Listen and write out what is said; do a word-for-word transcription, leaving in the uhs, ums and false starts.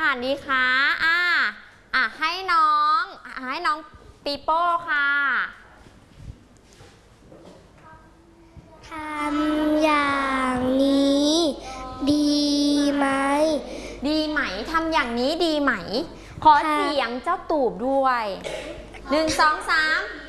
านดีคะอ่าอ่ะให้น้องให้น้องปีโป้ค่ะทำอย่างนี้ดีไหมดีไหมทำอย่างนี้ดีไหมขอเสียงเจ้าตูบด้วยหนึ่งสองสาม